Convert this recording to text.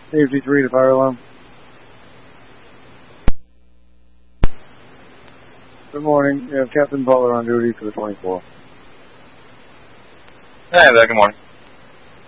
Safety 3 to fire alarm. Good morning. You have Captain Butler on duty for the 24. Hey there, good morning.